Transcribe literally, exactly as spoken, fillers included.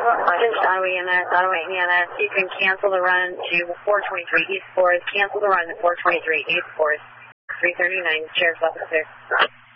Ottawa E M S, Ottawa E M S, you can cancel the run to four twenty-three East Forest, cancel the run to four twenty-three East Forest, three thirty-nine, Sheriff's Officer.